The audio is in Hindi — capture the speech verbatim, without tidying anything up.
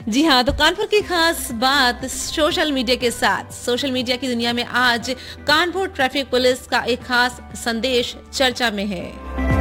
जी हाँ, तो कानपुर की खास बात सोशल मीडिया के साथ। सोशल मीडिया की दुनिया में आज कानपुर ट्रैफिक पुलिस का एक खास संदेश चर्चा में है।